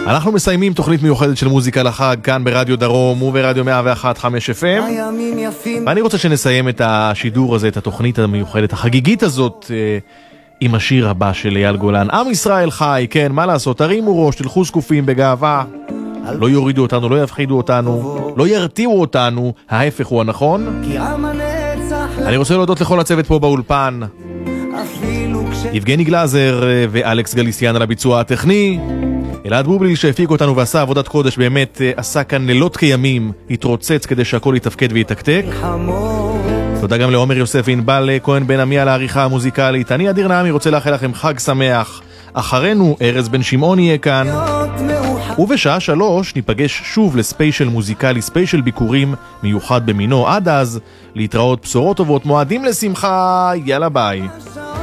אנחנו מסיימים תוכנית מיוחדת של מוזיקה לחג כאן ברדיו דרום וברדיו 101.5 FM, ואני רוצה שנסיים את השידור הזה, את התוכנית המיוחדת החגיגית הזאת, עם השיר הבא של אייל גולן, עם ישראל חי. כן, מה לעשות, תרימו ראש, תלכו זקופים בגאווה, לא יורידו אותנו, לא יפחידו אותנו, לא ירתיעו אותנו, ההפך הוא הנכון. אני רוצה להודות לכל הצוות פה באולפן, יבגני גלזר ואלכס גליסיאן על הביצוע הטכני, אלעד בובליל שהפיק אותנו ועשה עבודת קודש, באמת עשה כאן לילות כימים, התרוצץ כדי שהכל יתפקד ויתקתק. תודה גם לעומר יוסף וענבל כהן בן עמי על העריכה המוזיקלית. אני אדיר נעמי רוצה לאחל לכם חג שמח. אחרינו ארז בן שמעון יהיה כאן, ובשעה 3 ניפגש שוב לספיישל מוזיקלי, ספיישל ביקורים מיוחד במינו. עד אז להתראות, בשורות טובות, מועדים לשמחה, יאללה ביי.